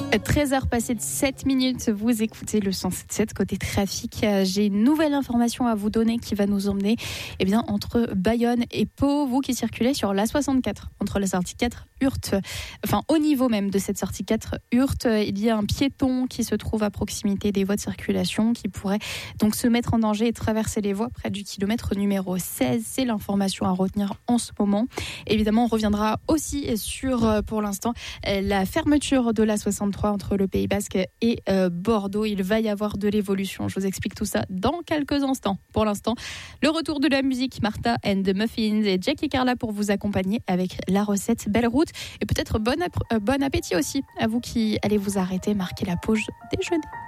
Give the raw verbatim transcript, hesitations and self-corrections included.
treize heures passées de sept minutes, vous écoutez le cent sept sept côté trafic. J'ai une nouvelle information à vous donner qui va nous emmener eh bien, entre Bayonne et Pau. Vous qui circulez sur l'A soixante-quatre, entre la sortie quatre Hurte, enfin au niveau même de cette sortie quatre Hurte, il y a un piéton qui se trouve à proximité des voies de circulation qui pourrait donc se mettre en danger et traverser les voies près du kilomètre numéro seize. C'est l'information à retenir en ce moment. Évidemment, on reviendra aussi sur, pour l'instant, la fermeture de l'A soixante-trois entre le Pays Basque et euh, Bordeaux. Il va y avoir de l'évolution. Je vous explique tout ça dans quelques instants. Pour l'instant, le retour de la musique, Martha and the Muffins et Jackie Carla pour vous accompagner avec la recette Belle Route. Et peut-être bon, ap- euh, bon appétit aussi à vous qui allez vous arrêter, marquer la pause déjeuner.